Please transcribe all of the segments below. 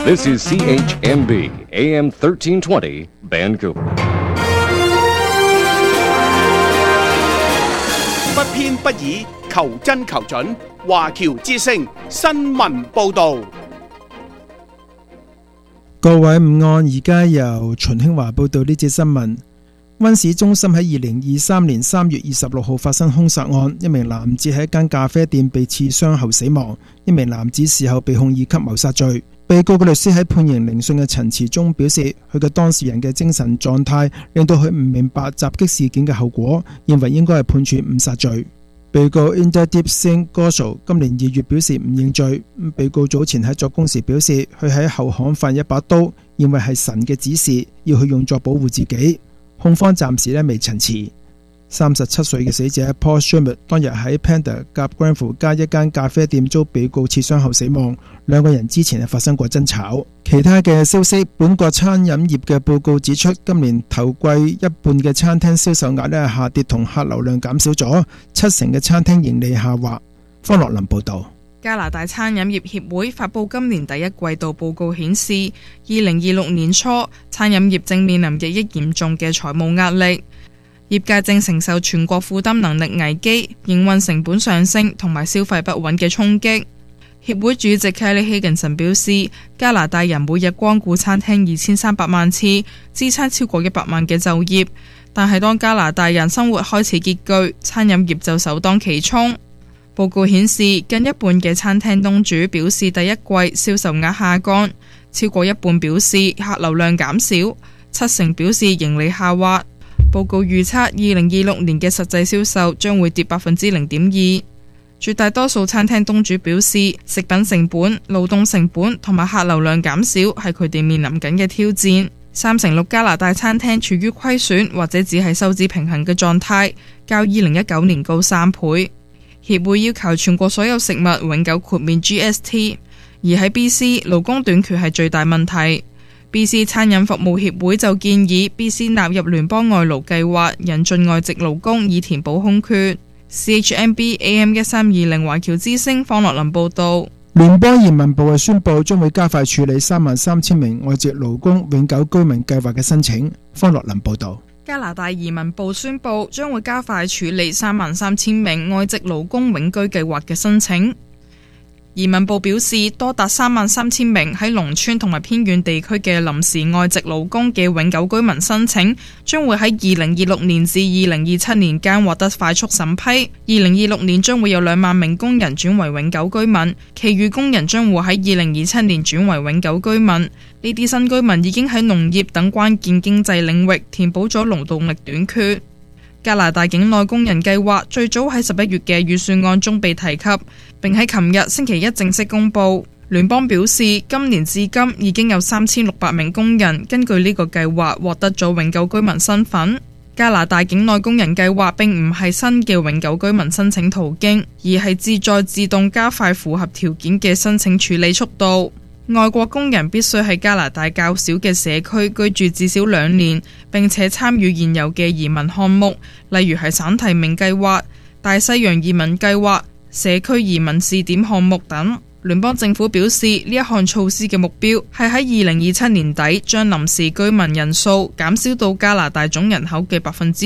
This is CHMB AM 1320 Vancouver。 不偏不倚，求真求準。華僑之聲新聞報導。 各位午安，而家由秦興華報道呢節新聞。溫市中心喺2023年3月26號發生兇殺案，一名男子喺一間咖啡店被刺傷後死亡。一名男子事後被控2級謀殺罪。被告嘅律師喺判刑聆訊嘅陳詞中表示，佢嘅當事人嘅精神狀態令到佢唔明白襲擊事件嘅後果，認為應該係判處誤殺罪。被告 Inderdeep Singh Ghoshal 今年2月表示唔認罪。被告早前喺作供時表示，佢喺後巷發現一把刀，認為係神嘅指示，要佢用作保護自己。控方暫時未陳詞。37歲嘅死者 Paul Schmidt 當日喺 Pender 夾 Granville 街一間咖啡店遭被告刺傷後死亡。兩個人之前係發生過爭吵。其他嘅消息，本國餐飲業嘅報告指出，今年頭季一半嘅餐廳銷售額下跌，同客流量減少咗，70%嘅餐廳盈利下滑。方樂林報導。 加拿大餐飲業協會發布今年第一季度報告顯示，2026年初餐飲業正面臨日益嚴重嘅財務壓力，業界正承受全國負擔能力危機、營運成本上升同埋消費不穩嘅衝擊。協會主席 Kelly Higginson 表示，加拿大人每日光顧餐廳2300萬次，支撐超過100萬嘅就業。但係當加拿大人生活開始拮據，餐飲業就首當其衝。報告顯示，近一半嘅餐廳東主表示第一季銷售額下降，超過一半表示客流量減少，70%表示盈利下滑。報告預測2026年嘅實際銷售將會跌0.2%。絕大多數餐廳東主表示，食品成本、勞動成本同埋客流量減少係佢哋面臨緊嘅挑戰。36%加拿大餐廳處於虧損或者只係收支平衡嘅狀態，較2019年高3倍。協會要求全國所有食物永久豁免 GST， 而喺 BC 勞工短缺係最大問題。BC 餐飲服務協會就建議 BC 納入聯邦外勞計劃，引進外籍勞工以填補空缺。CHMB AM 1320華僑之聲方樂林報道。 聯邦移民部係宣布將會加快處理33000名外籍勞工永久居民計劃嘅申請。方樂林報道。 加拿大移民部宣布將會加快處理33000名外籍勞工永居計劃嘅申請。移民部表示，多達33000名喺農村同埋偏遠地區嘅臨時外籍勞工嘅永久居民申請，將會喺2026年至2027年間獲得快速審批。2026年將會有2萬名工人轉為永久居民，其餘工人將會喺2027年轉為永久居民。呢啲新居民已經喺農業等關鍵經濟領域填補咗勞動力短缺。加拿大境內工人計劃最早喺11月嘅預算案中被提及，並喺琴日星期一正式公布。聯邦表示，今年至今已經有3600名工人根據呢個計劃獲得咗永久居民身份。加拿大境內工人計劃並唔係新嘅永久居民申請途徑，而係旨在自動加快符合條件嘅申請處理速度。外國工人必須喺加拿大較小嘅社區居住至少2年，並且參與現有嘅移民項目，例如係省提名計劃、大西洋移民計劃、社區移民試點項目等。聯邦政府表示，呢一項措施嘅目標係喺2027年底將臨時居民人數減少到加拿大總人口嘅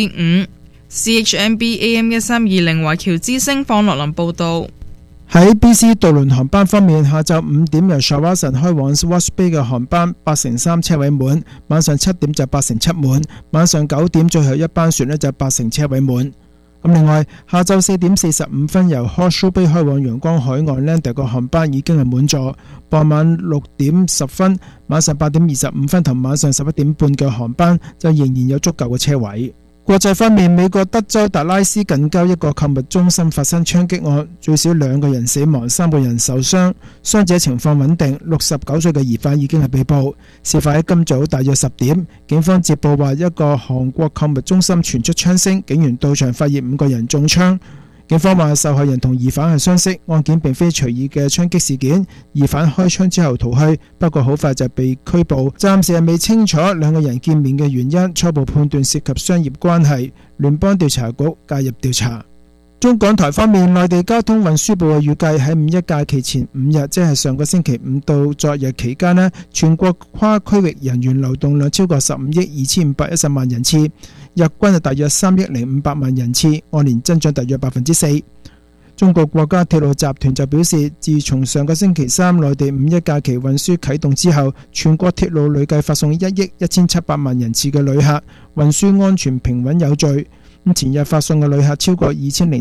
5%。CHMB AM 1320華僑之聲方樂林報道。 喺 BC 渡輪航班方面，下晝5點由 Shawinigan 開往 Watch Bay 嘅航班83%車位滿，晚上7點就87%滿，晚上9點最後一班船就80%車位滿。另外，下晝4點45分由 Horseshoe Bay 開往陽光海岸 Lander 嘅航班已經係滿座，傍晚6點10分、晚上8點25分同晚上11點半嘅航班就仍然有足夠嘅車位。國際方面，美國德州達拉斯近郊一個購物中心發生槍擊案，最少2個人死亡，3個人受傷，傷者情況穩定。69歲嘅疑犯已經係被捕。事發喺今早大約10點，警方接報話一個韓國購物中心傳出槍聲，警員到場發現5個人中槍。警方話受害人同疑犯係相識，案件並非隨意嘅槍擊事件，疑犯開槍之後逃去，不過好快就被拘捕。暫時係未清楚2個人見面嘅原因，初步判斷涉及商業關係，聯邦調查局介入調查。 中港台方面，內地交通運輸部預計喺五一假期前5日，即係上個星期5到昨日期間呢，全國跨區域人員流動量超過15億2510萬人次，日均係大約3億0500萬人次，按年增長大約4%。中國國家鐵路集團就表示，自從上個星期三內地五一假期運輸啟動之後，全國鐵路累計發送1億1700萬人次嘅旅客，運輸安全平穩有序。前日發送嘅旅客超過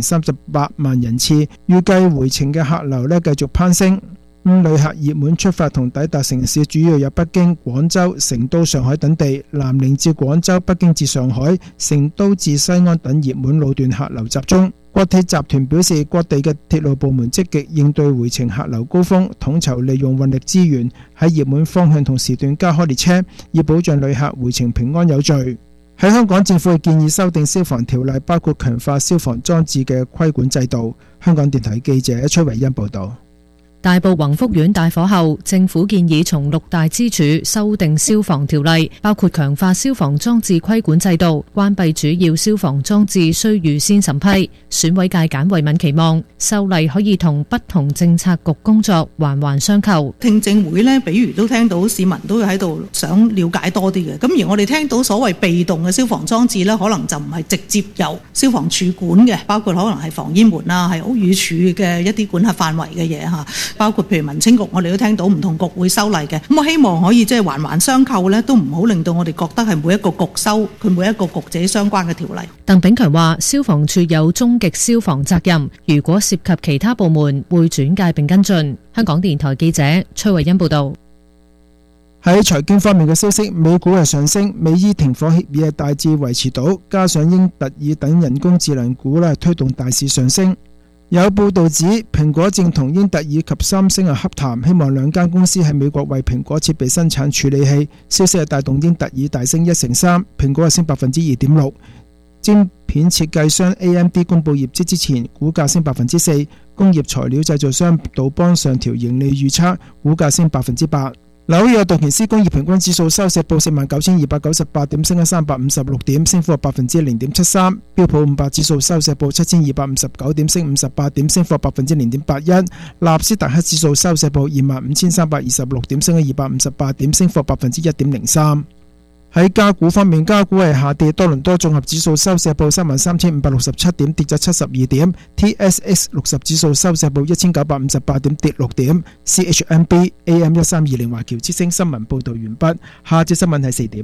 2038萬人次，預計回程嘅客流繼續攀升。旅客熱門出發同抵達城市主要有北京、廣州、成都、上海等地，南寧至廣州、北京至上海、成都至西安等熱門路段客流集中。國鐵集團表示，各地嘅鐵路部門積極應對回程客流高峰，統籌利用運力資源，喺熱門方向同時段加開列車，以保障旅客回程平安有序。喺香港，政府建議修訂消防條例，包括強化消防裝置嘅規管制度。香港電台記者崔維恩報道。 大埔宏福苑大火後，政府建議從6大支柱修訂消防條例，包括強化消防裝置規管制度，關閉主要消防裝置需預先審批。選委界簡慧敏期望修例可以同不同政策局工作環環相扣。 聽證會呢，比如都聽到市民都喺度想了解多啲嘅，咁而我哋聽到所謂被動嘅消防裝置呢，可能就唔係直接由消防處管嘅，包括可能係防煙門啊，係屋宇署嘅一啲管轄範圍嘅嘢嚇。包括譬如民青局，我哋都聽到唔同局會修例嘅，咁我希望可以即係環環相扣呢，都唔好令到我哋覺得係每一個局修佢每一個局自己相關嘅條例。 鄧炳強話：消防處有終極消防責任，如果涉及其他部門，會轉介並跟進。香港電台記者崔慧欣報道。 喺財經方面嘅消息，美股係上升，美伊停火協議係大致維持到，加上英特爾等人工智能股推動大市上升。有報道指，蘋果正同英特爾及三星洽談，希望兩間公司喺美國為蘋果設備生產處理器。消息係帶動英特爾大升1成3%，蘋果係升2.6%。晶片設計商 AMD 公佈業績之前，股價升4%。工業材料製造商杜邦上調盈利預測，股價升8%。紐約道瓊斯工業平均指數收市報49,298點，升356點，升幅0.73%。標普500指數收市報7,259點，升58點，升幅0.81%。納斯達克指數收市報25,326點，升258點，升幅1.03%。喺加股方面，加股係下跌，多倫多綜合指數收市報33,567點，跌咗72點。TSX 60指數收市報1,958點，跌6點。CHMB AM1320 華僑之聲新聞報道完畢。下節新聞係4點。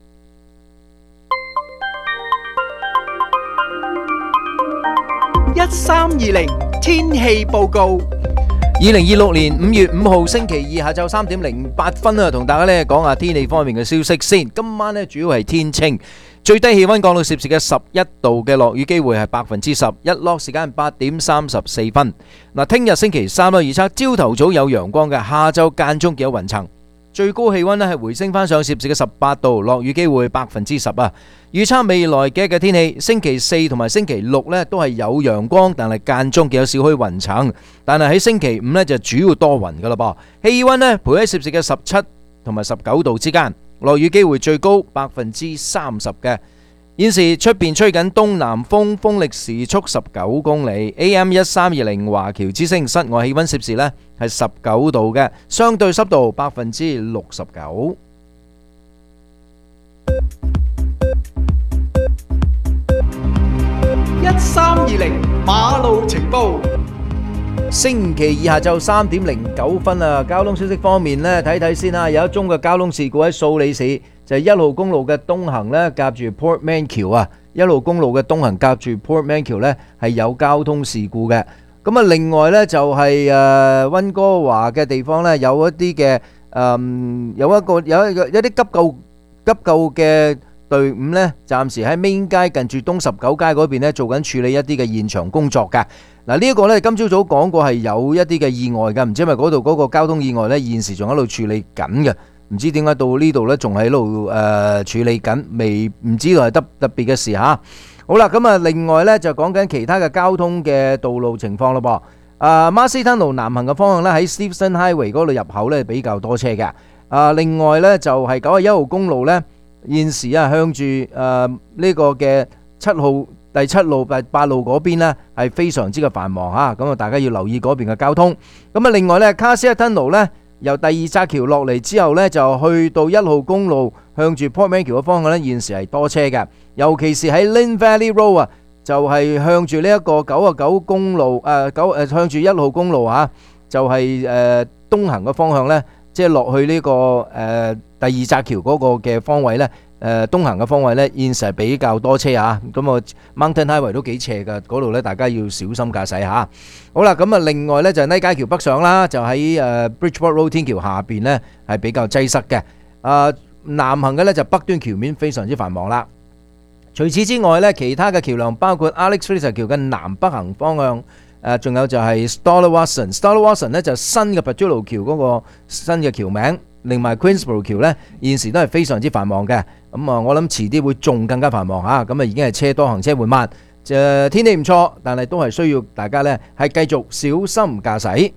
1320天氣報告。 2026年5月5號星期二下晝3點08分啊，同大家講下天氣方面嘅消息先。今晚主要係天晴，最低氣溫降到攝氏嘅11度嘅，落雨機會係10%，日落時間8點34分。嗱，聽日星期三預測朝頭早有陽光嘅，下晝間中有雲層，最高氣溫係回升翻上攝氏嘅18度，落雨機會10%啊。預測未來幾日嘅天氣，星期四同埋星期六都係有陽光，但係間中有少許雲層。但係喺星期五就主要多雲噶啦噃，氣溫陪喺攝氏嘅17同埋19度之間，落雨機會最高30%嘅。現時出邊吹緊東南風，風力時速19公里。AM1320 華僑之聲，室外氣溫攝氏係19度嘅，相對濕度69%。 1320馬路情報。 星期二下晝3點09分啊！交通消息方面睇睇先啦。有一宗嘅交通事故喺素里市，就係1號公路嘅東行夾住 Portman 橋啊！1號公路嘅東行夾住 Portman 橋係有交通事故嘅。咁啊，另外就係溫哥華嘅地方有一啲嘅有一啲急救嘅隊伍暫時喺 Main 街近住東19街嗰邊做緊處理一啲嘅現場工作㗎。嗱，呢一個今朝早講過係有一啲嘅意外㗎，唔知係咪嗰度嗰個交通意外現時仲喺度處理緊嘅，唔知點解到呢度仲喺度處理緊，唔知道係特別嘅事嚇。好啦，咁啊，另外就講緊其他嘅交通嘅道路情況咯噃。馬斯吞路南行嘅方向喺 Steveston Highway 嗰度入口比較多車嘅。另外就係91號公路現時向住呢個嘅7號第7路、第8路嗰邊呢係非常之嘅繁忙嚇，咁啊大家要留意嗰邊嘅交通。咁啊另外呢，卡斯特吞路呢由第2匝橋落嚟之後呢，就去到1號公路向住 Port Manor 嘅方向呢，現時係多車嘅，尤其是喺 Lynn Valley Road 啊，就係向住呢一個99公路向住1號公路嚇，就係東行嘅方向呢，即係落去呢個第2匝橋嗰個嘅方位呢。東行嘅方位呢，現時係比較多車啊，咁啊 Mountain Highway 都幾斜㗎，嗰度呢大家要小心駕駛嚇。好啦，咁啊另外呢就係尼街橋北上啦，就喺Bridgeport Road 天橋下邊呢係比較擠塞嘅。南行嘅呢就北端橋面非常之繁忙啦。除此之外呢，其他嘅橋梁包括 Alex Fraser 橋嘅南北行方向，仲有就係 Stoller Watson 呢就新嘅 Pajulo 橋嗰個新嘅橋名。另外 Queensboro 橋呢現時都係非常之繁忙嘅，咁啊我諗遲啲會仲更加繁忙嚇，咁啊已經係車多行車緩慢，天氣唔錯，但係都係需要大家呢係繼續小心駕駛。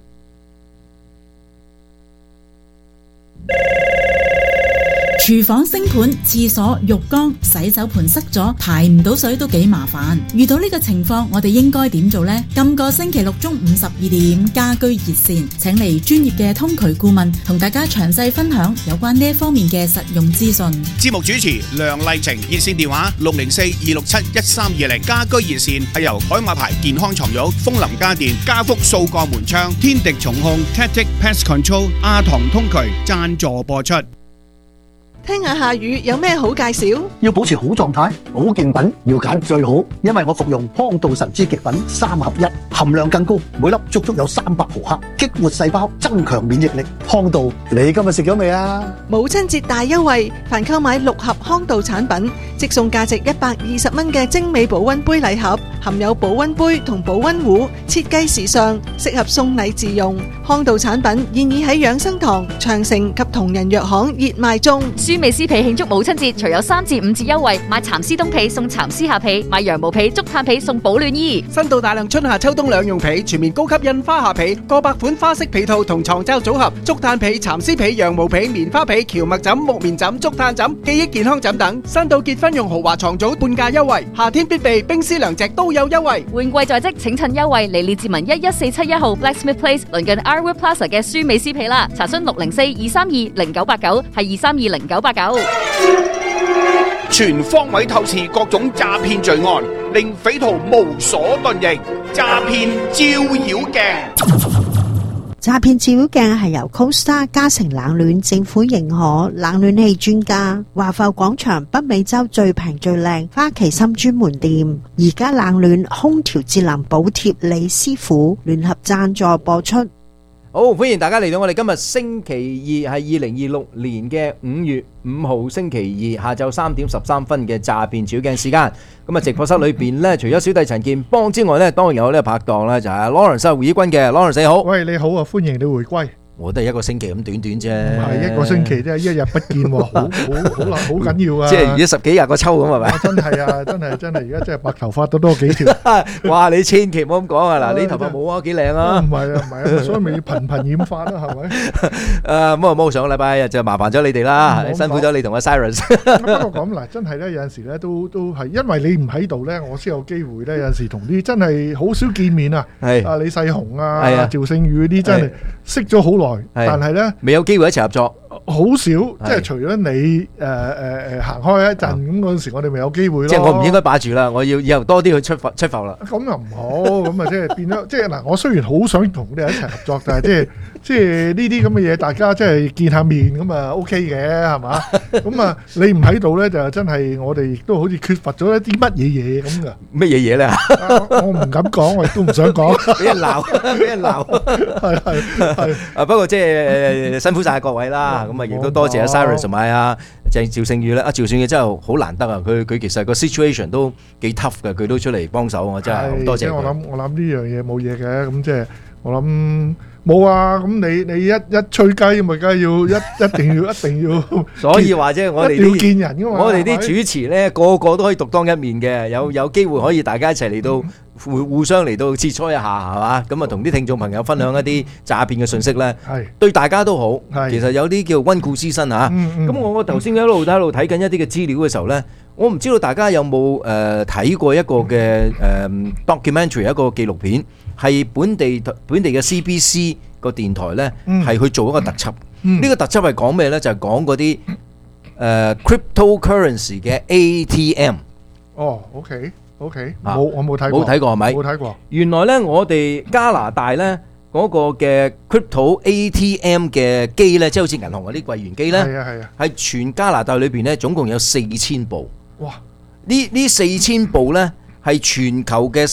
廚房星盤、廁所、浴缸、洗手盆塞咗，排唔到水都幾麻煩。遇到呢個情況，我哋應該點做呢？今個星期六中午12點，家居熱線請嚟專業嘅通渠顧問，同大家詳細分享有關呢一方面嘅實用資訊。 節目主持梁麗晴，熱線電話604-267-1320。家居熱線係由海馬牌健康床褥、風林家電、家福掃過門窗、天敵重控、Tactic Pest Control、阿唐通渠贊助播出。 聽下夏雨有咩好介紹？ 要保持好狀態，保健品要揀最好，因為我服用康道神之極品3合1，含量更高，每粒足足有300毫克，激活細胞，增強免疫力。康道，你今日食咗未啊？ 母親節大優惠，凡購買6盒康道產品，即送價值120蚊嘅精美保溫杯禮盒，含有保溫杯同保溫壺，設計時尚，適合送禮自用。康道產品現已喺養生堂、長城及同仁藥行熱賣中。 舒美斯被慶祝母親節，除有3至5折優惠，買蠶絲冬被送蠶絲夏被，買羊毛被、竹炭被送保暖衣。 新到大量春夏秋冬兩用被，全面高級印花夏被，過百款花式被套同床罩組合，竹炭被、蠶絲被、羊毛被、棉花被、蕎麥枕、木棉枕、竹炭枕、記憶健康枕等。新到結婚用豪華床組半價優惠，夏天必備冰絲涼席都有優惠。 換季在即，請趁優惠嚟列治文11471號 Blacksmith Place 鄰近 Arwood Plaza 嘅舒美斯被啦。查詢604-232-0989係232-0989。 全方位透視各種詐騙罪案，令匪徒無所遁形。詐騙照妖鏡。 詐騙照妖鏡係由 CoStar 嘉誠冷暖政府認可冷暖氣專家華埠廣場北美洲最平最靚花旗參專門店，而家冷暖空調節能補貼李師傅聯合贊助播出。 好，歡迎大家嚟到我哋今日星期二係2026年嘅5月5號星期二下晝3點13分嘅詐騙照妖鏡時間。咁啊，直播室裏邊呢，除咗小弟陳健邦之外呢，當然有呢個拍檔呢，就係 Lawrence 胡以軍嘅 Lawrence 你好。 喂，你好啊，歡迎你回歸。 我都係一個星期咁短短啫， 唔係一個星期啫，一日不見喎，好緊要啊！ 即係而家10幾20個秋咁係咪？ 真係啊，真係，而家真係白頭髮都多幾條。 哇！你千祈唔好咁講啊！嗱，你頭髮冇啊，幾靚啊！ 唔係啊，所以咪要頻頻染髮啦，係咪？ 咁啊，上個禮拜就麻煩咗你哋啦，辛苦咗你同阿 Cyrus。 不過咁嗱，真係咧有陣時咧都係因為你唔喺度咧，我先有機會咧有陣時同啲真係好少見面啊，阿李世雄啊、趙勝宇嗰啲真係識咗好耐。但係咧， 未有機會一齊合作， 好少。即係除咗你行開一陣咁嗰陣時，我哋咪有機會咯。 即係我唔應該霸住啦，我要以後多啲去出埠啦。 咁又唔好，咁啊即係變咗，即係嗱，我雖然好想同你一齊合作，但係即係呢啲咁嘅嘢，大家即係見下面咁啊 OK 嘅係嘛？咁啊你唔喺度咧，就真係我哋亦都好似缺乏咗一啲乜嘢嘢咁噶。 乜嘢嘢咧？ 我唔敢講，我亦都唔想講。 俾人鬧，俾人鬧。係。不過即係辛苦晒各位啦，咁啊亦都多謝阿 Cyrus 同埋阿鄭趙勝宇咧。阿趙勝宇真係好難得啊！佢其實個 situation 都幾 tough 嘅，佢都出嚟幫手，我真係好多謝佢。 我諗呢樣嘢冇嘢嘅，咁即係我諗冇啊。咁你一吹雞咪梗係要一定要。 所以話啫，我哋要見人噶嘛。 我哋啲主持咧個個都可以獨當一面嘅，有機會可以大家一齊嚟到。互相嚟到切磋一下係嘛，咁啊同啲聽眾朋友分享一啲詐騙嘅信息咧，對大家都好。其實有啲叫溫故知新嚇。咁我頭先一路睇緊一啲嘅資料嘅時候咧， 我唔知道大家有冇睇過一個嘅documentary 一個紀錄片，係本地嘅 CBC 個電台咧係去做一個特輯。呢個特輯係講咩咧？就係講嗰啲cryptocurrency 嘅 ATM。 哦 ，OK，我冇睇過， 冇睇過係咪？ 冇睇過。 原來咧，我哋加拿大咧嗰個嘅 crypto ATM 嘅機咧，即係好似銀行嗰啲櫃員機咧，係全加拿大裏邊咧總共有4000部。哇！呢4000部咧係全球嘅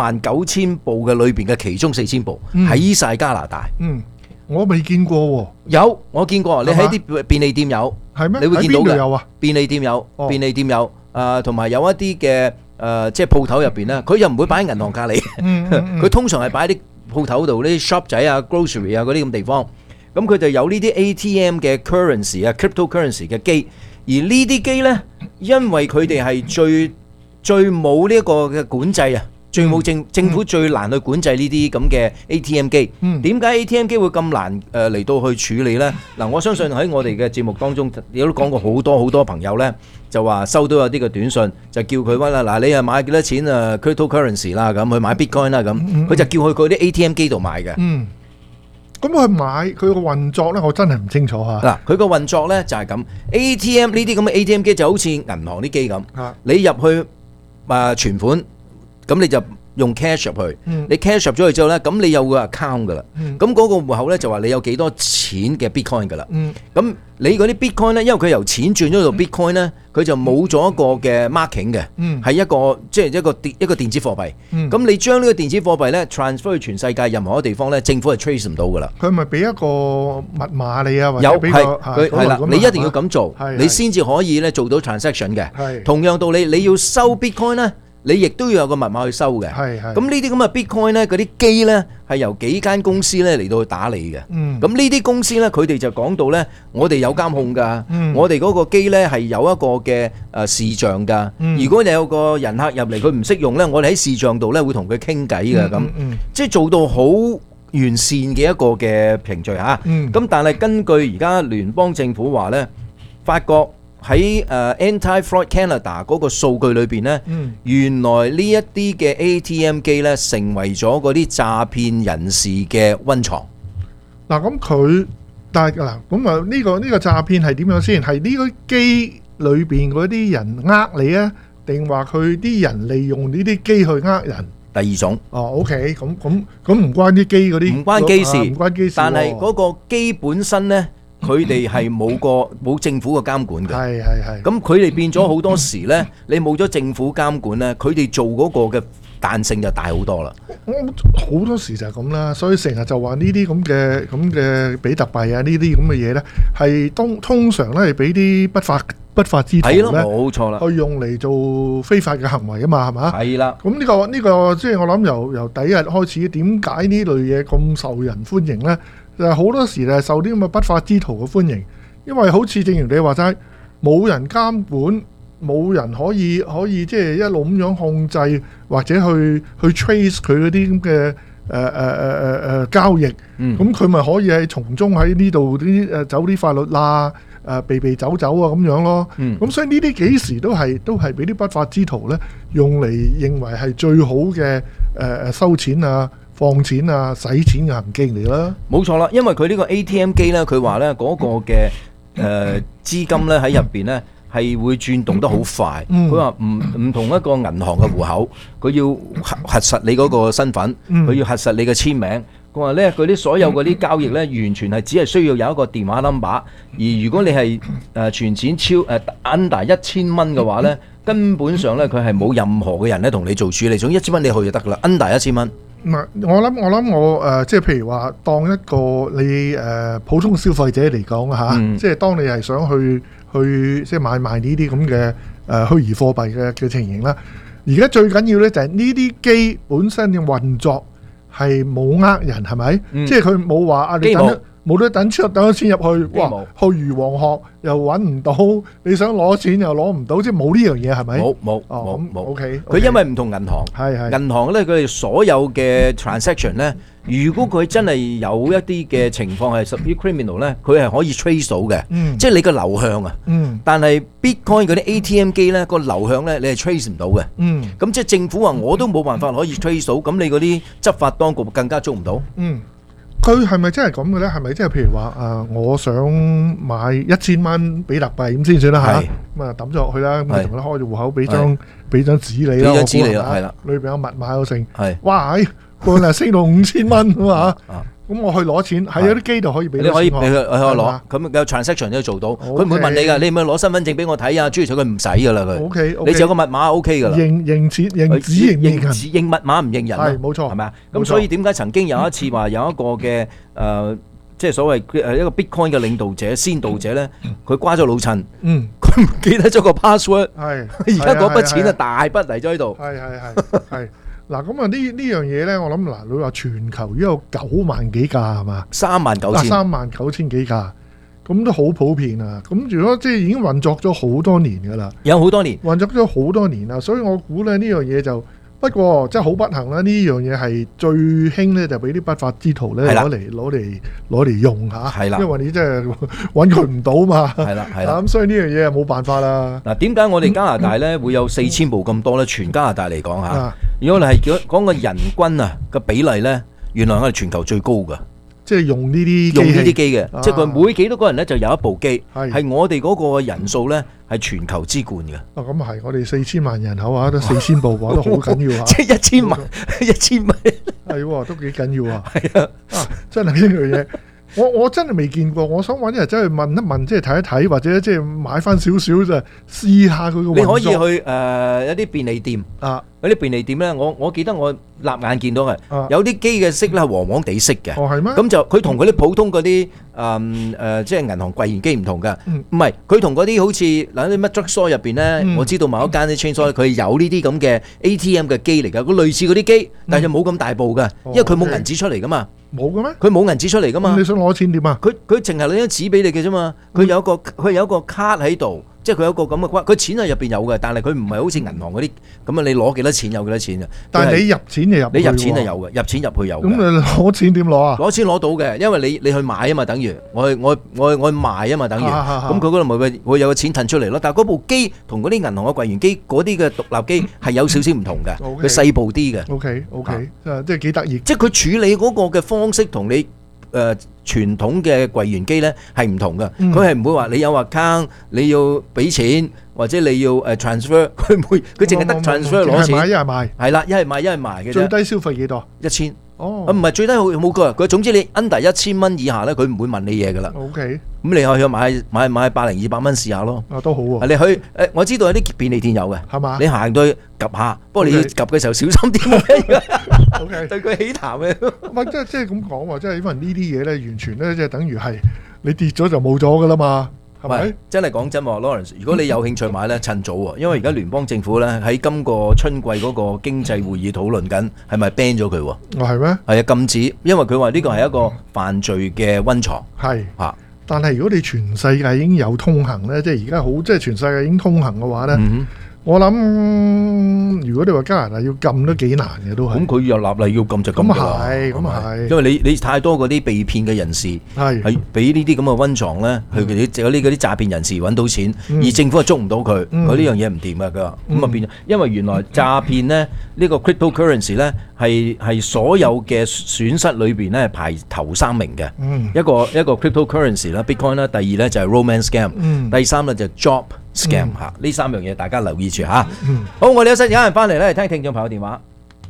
39000部嘅裏邊嘅其中4000部喺晒加拿大。 我未見過喎。 有，我見過。你喺啲便利店有， 係咩？ 你會見到嘅。喺邊度有啊？ 便利店有，便利店有。同埋有一啲嘅即係鋪頭入邊咧，佢又唔會擺喺銀行隔離。佢通常係擺喺啲鋪頭度，啲 shop 仔啊、grocery 啊嗰啲咁地方。咁佢就有呢啲 ATM 嘅 currency 啊、cryptocurrency 嘅機。而呢啲機咧，因為佢哋係最冇呢一個嘅管制啊，最冇政府最難去管制呢啲咁嘅 ATM 機。點解 ATM 機會咁難嚟到去處理咧？嗱，我相信喺我哋嘅節目當中，亦都講過好多朋友咧，就話收到有啲嘅短信，就叫佢啦，嗱，你係買幾多錢cryptocurrency 啦，咁去買 Bitcoin 啦，咁佢就叫佢啲 ATM 機度買嘅。 咁佢買佢個運作咧，我真係唔清楚嚇。 嗱，佢個運作咧就係咁 ，ATM 呢啲咁嘅 ATM 機就好似銀行啲機咁，你入去存款，咁你就用 cash 入去，你 cash 入咗去之後咧，咁你有個 account 噶啦，咁嗰個戶口咧就話你有幾多錢嘅 Bitcoin 噶啦，咁你嗰啲 Bitcoin 咧，因為佢由錢轉咗到 Bitcoin 咧，佢就冇咗一個嘅 marking 嘅，係一個即係一個電子貨幣，咁你將呢個電子貨幣咧 transfer 去全世界任何一個地方咧，政府係 trace 唔到噶啦。 佢咪俾一個密碼你啊？或者有係係啦，你一定要咁做，你先至可以咧做到 transaction 嘅。同樣道理，你要收 Bitcoin 咧，你亦都要有個密碼去收嘅。咁呢啲咁嘅 Bitcoin 咧，嗰啲機咧係由幾間公司咧嚟到去打理嘅。咁呢啲公司咧，佢哋就講到咧，我哋有監控㗎，我哋嗰個機咧係有一個嘅視像㗎。如果你有個人客入嚟，佢唔識用咧，我哋喺視像度咧會同佢傾偈嘅。咁即係做到好完善嘅一個嘅程序嚇。咁但係根據而家聯邦政府話咧，法國喺Anti-Fraud Canada 嗰個數據裏邊咧，原來呢一啲嘅 ATM 機咧成為咗嗰啲詐騙人士嘅溫床。 嗱，咁佢但係嗱，咁啊呢個詐騙係點樣先？係呢個機裏邊嗰啲人呃你啊，定話佢啲人利用呢啲機去呃人？ 第二種。 OK，咁唔關啲機嗰啲， 唔關機事， 唔關機事。 但係嗰個機本身咧，佢哋係冇政府嘅監管嘅。係。咁佢哋變咗好多時咧，你冇咗政府監管咧，佢哋做嗰個嘅彈性就大好多啦。 好多時就係咁啦，所以成日就話呢啲咁嘅比特幣啊，呢啲咁嘅嘢咧，係通常咧係俾啲不法之徒咧， 冇錯啦， 去用嚟做非法嘅行為啊嘛，係嘛？ 係啦。 咁呢個即係我諗由第一日開始，點解呢類嘢咁受人歡迎咧？就係好多時係受啲咁嘅不法之徒嘅歡迎，因為好似正如你話齋，冇人監管，冇人可以即係一路咁樣控制或者去 trace 佢嗰啲咁嘅交易，咁佢咪可以喺從中喺呢度啲走啲法律啦，避走啊咁樣咯。咁所以呢啲幾時都係俾啲不法之徒咧用嚟認為係最好嘅收錢啊、放錢啊、使錢嘅行徑嚟啦。 冇錯啦，因為佢呢個 ATM 機咧，佢話咧嗰個嘅資金咧喺入邊咧係會轉動得好快。佢話唔同一個銀行嘅戶口，佢要核實你嗰個身份，佢要核實你嘅簽名。佢話咧，佢啲所有嗰啲交易咧，完全係只係需要有一個電話 number。而如果你係存錢under 1000蚊嘅話咧，根本上咧佢係冇任何嘅人咧同你做處理，總之1000蚊你去就得噶啦，under 1000蚊。 唔係，我諗即係譬如話，當一個你普通消費者嚟講嚇，即係當你係想去即係買賣呢啲咁嘅虛擬貨幣嘅情形啦。而家最緊要咧就係呢啲機本身嘅運作係冇呃人，係咪？即係佢冇話啊，你冇得等咗錢入去，哇！去如黃鶴又揾唔到，你想攞錢又攞唔到，即係冇呢樣嘢係咪？ 冇。 OK， 佢因為唔同銀行，銀行咧佢哋所有嘅 transaction 咧，如果佢真係有一啲嘅情況係屬於 criminal 咧，佢係可以 trace 到嘅，即係你個流向啊。但係 Bitcoin 嗰啲 ATM 機咧個流向咧，你係 trace 唔到嘅。咁即係政府話我都冇辦法可以 trace 到，咁你嗰啲執法當局更加捉唔到。 佢係咪真係咁嘅咧？係咪即係譬如話我想買1000蚊比特幣咁先算啦嚇，咁啊抌咗落去啦，咁同佢開咗戶口，俾張紙你啦， 係啦， 裏邊有密碼有剩，哇！個嗱升到5000蚊咁啊！咁我去攞錢喺嗰啲機度可以俾， 你可以俾佢攞，咁有 transaction 都做到，佢唔會問你㗎，你唔係攞身份證俾我睇啊？諸如此類佢唔使㗎啦佢。 OK， 你只有個密碼 OK 㗎啦。 認錢認紙認密碼唔認人。 係冇錯， 係咪啊？咁所以點解曾經有一次話有一個嘅即係所謂一個 Bitcoin 嘅領導者、先導者咧，佢瓜咗老襯，佢唔記得咗個 password， 而家嗰筆錢啊大筆嚟咗喺度。 係。嗱咁啊呢樣嘢咧，我諗嗱，你話全球已經有9萬幾架係嘛？39000幾架，咁都好普遍啊！咁如果即係已經運作咗好多年㗎啦， 有好多年運作咗好多年啦，所以我估咧呢樣嘢就不過即係好不幸啦。呢樣嘢係最興咧，就俾啲不法之徒咧攞嚟用嚇，因為你真係揾佢唔到嘛。係啦，咁所以呢樣嘢係冇辦法啦。 嗱，點解我哋加拿大咧會有4000部咁多咧？全加拿大嚟講嚇。如果你係講個人均啊個比例咧，原來我哋全球最高噶， 即係用呢啲機嘅，即係佢每幾多個人咧就有一部機，係我哋嗰個人數咧係全球之冠嘅。 咁係，我哋4000萬人口啊，都4000部話都好緊要啊！ 即係1000萬係喎，都幾緊要啊！係啊，真係呢樣嘢。我真係未見過，我想揾日真係問一問，即係睇一睇，或者即係買翻少少就試下佢個運作。 你可以去一啲便利店啊，有啲便利店咧，我記得我立眼見到係有啲機嘅色咧係黃黃地色嘅。 係咩？ 咁就佢同嗰啲普通嗰啲即係銀行櫃員機唔同㗎。唔係佢同嗰啲好似嗱啲乜 drugstore 入邊咧，我知道某一間啲 chain store 佢有呢啲咁嘅 ATM 嘅機嚟㗎，佢類似嗰啲機，但係就冇咁大部㗎，因為佢冇銀紙出嚟㗎嘛。 冇嘅咩？ 佢冇銀紙出嚟噶嘛？ 你想攞錢點啊？ 佢淨係攞張紙俾你嘅啫嘛。佢有一個卡喺度，即係佢有一個咁嘅關。佢錢係入邊有嘅，但係佢唔係好似銀行嗰啲咁啊。你攞幾多錢有幾多錢啊？ 但係你入錢就入， 你入錢係有嘅，入錢入去有。 咁你攞錢點攞啊？ 攞錢攞到嘅，因為你去買啊嘛，等於我去賣啊嘛，等於咁佢嗰度咪會有個錢騰出嚟咯。但係嗰部機同嗰啲銀行嘅櫃員機嗰啲嘅獨立機係有少少唔同嘅，佢細部啲嘅。 OK，即係幾得意。 即係佢處理嗰個嘅方式同你傳統嘅櫃員機咧係唔同嘅，佢係唔會話你有account你要俾錢或者你要transfer，佢唔會，佢淨係得 transfer 攞錢。 一係賣， 係啦，一係買一係賣嘅啫。 最低消費幾多 ？1000。 哦， 唔係最低冇個，佢總之你 under 1000蚊以下咧，佢唔會問你嘢噶啦。 OK， 咁你可以去買100-200蚊試下咯。 都好喎。 你去我知道有啲便利店有嘅， 係嘛？ 你行到去 𥄫 下，不過你要 𥄫 嘅時候小心啲。 OK， 對佢起痰嘅。 唔係即係咁講喎，即係因為呢啲嘢咧，完全咧即係等於係你跌咗就冇咗噶啦嘛。係咪？真係講真喎 ，Lawrence， 如果你有興趣買咧，趁早喎，因為而家聯邦政府咧喺今個春季嗰個經濟會議討論緊，係咪 ban 咗佢喎？ 係咩？ 係啊，禁止，因為佢話呢個係一個犯罪嘅溫床。 係嚇，但係如果你全世界已經有通行咧，即係而家好，即係全世界已經通行嘅話咧。我諗，如果你話加拿大要禁都幾難嘅都係。咁佢又立例要禁就禁㗎啦。咁係，因為你太多嗰啲被騙嘅人士係俾呢啲咁嘅溫床咧，佢哋有啲嗰啲詐騙人士揾到錢，而政府係捉唔到佢，佢呢樣嘢唔掂㗎。佢話咁啊變咗，因為原來詐騙咧呢個 cryptocurrency 咧係所有嘅損失裏邊咧排頭3名嘅。一個 cryptocurrency 啦 ，Bitcoin 啦，第二咧就係 romance scam，第三咧就係 job scam 嚇，呢3樣嘢大家留意住嚇。好，我哋有人翻嚟咧，聽聽眾朋友電話。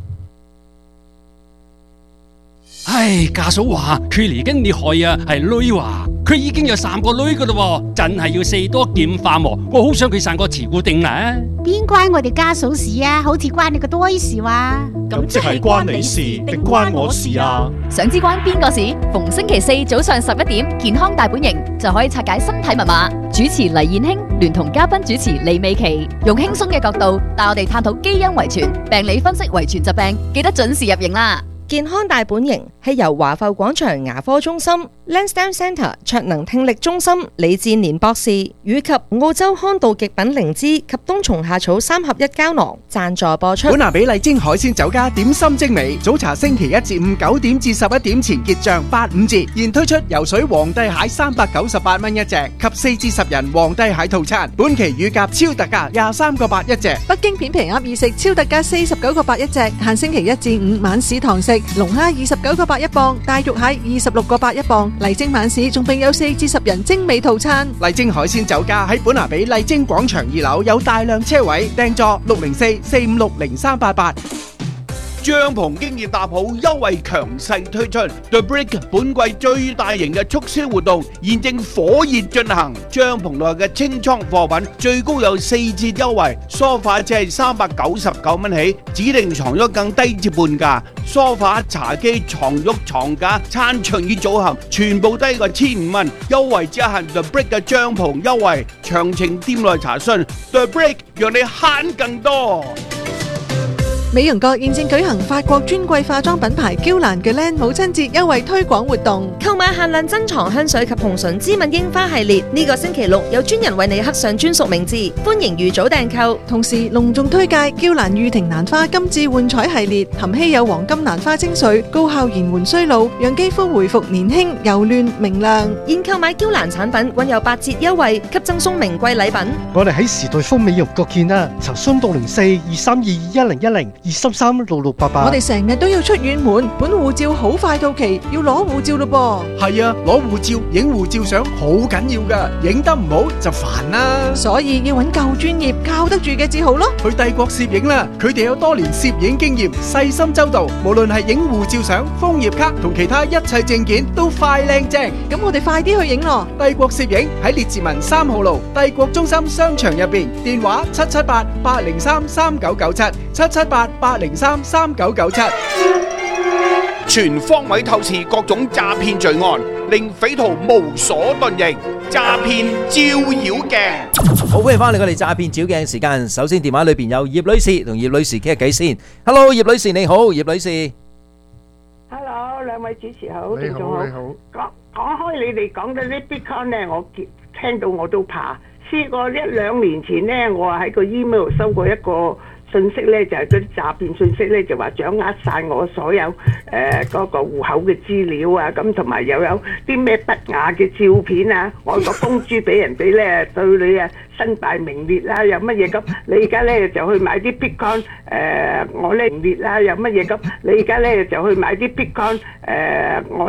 唉，家嫂話佢嚟緊你害啊，係女話佢已經有3個女噶啦，真係要4多劍化喎。我好想佢生個慈固定啊！ 邊關我哋家嫂事啊？好似關你個多事話。 咁即係關你事定關我事啊？ 想知關邊個事？逢星期4早上11點，健康大本營就可以拆解身體密碼。主持黎燕卿聯同嘉賓主持李美琪，用輕鬆嘅角度帶我哋探討基因遺傳、病理分析遺傳疾病，記得準時入營啦！ 健康大本營係由華埠廣場牙科中心、 Lansdowne Centre 卓能聽力中心李志年博士以及澳洲康道極品靈芝及冬蟲夏草3合1膠囊贊助播出。 本拿比麗晶海鮮酒家點心精美，早茶星期1至5 9點至11點前結賬85折，現推出游水皇帝蟹398蚊一隻及4至10人皇帝蟹套餐，本期乳鴿超特價23個8一隻。 北京片皮鴨意食超特價49個8一隻，限星期1至5晚市堂食，龍蝦29個8一磅，大肉蟹26個8一磅。麗晶晚市仲並有4至10人精美套餐。 麗晶海鮮酒家喺本拿比麗晶廣場2樓有大量車位，訂座604-456-0388。 帳篷經已搭好，優惠強勢推出 The Brick 本季最大型嘅促銷活動現正火熱進行，帳篷內嘅清倉貨品最高有4折優惠，梳化只係399蚊起，指定床褥更低至半價，梳化、茶几、床褥、床架、餐桌椅組合全部低過1500蚊，優惠只限 The Brick 嘅帳篷優惠，詳情店內查詢。The Brick 讓你慳更多。 美容閣現正舉行法國專櫃化妝品牌嬌蘭嘅靚母親節優惠推廣活動， 購買限量珍藏香水及紅唇芝敏櫻花系列，呢個星期6有專人為你刻上專屬名字，歡迎預早訂購。 同時隆重推介嬌蘭御庭蘭花金致煥彩系列，含稀有黃金蘭花精髓，高效延緩衰老，讓肌膚回復年輕柔嫩明亮。 現購買嬌蘭產品均有8折優惠，及贈送名貴禮品。 我哋喺時代豐美容閣見啦，查詢604-232-1010-233-6688。 我哋成日都要出遠門，本護照好快到期，要攞護照咯噃。係啊，攞護照、影護照相好緊要噶，影得唔好就煩啦。 所以要揾夠專業、靠得住嘅至好咯。 去帝國攝影啦，佢哋有多年攝影經驗，細心周到，無論係影護照相、楓葉卡同其他一切證件都快靚正。 咁我哋快啲去影咯。 帝國攝影喺列治文3號路帝國中心商場入邊，電話778-803-3997，778-803-3997。 全方位透視各種詐騙罪案，令匪徒無所遁形。詐騙照妖鏡， 好，歡迎翻嚟我哋詐騙照鏡時間。首先電話裏邊有葉女士，同葉女士傾下偈先。Hello， 葉女士你好，葉女士。 Hello， 兩位主持好， 你好，你好。 講開你哋講到啲 Bitcoin 咧，我聽到我都怕。試過1-2年前咧，我喺個 email 收過一個信息咧，就係嗰啲詐騙信息咧，就話掌握晒我所有嗰個戶口嘅資料啊，咁同埋又有啲咩不雅嘅照片啊，我個公豬俾人哋咧對你啊身敗名裂啦，有乜嘢咁？你而家咧就去買啲 Bitcoin， 我咧名裂啦，有乜嘢咁？你而家咧就去買啲 Bitcoin， 我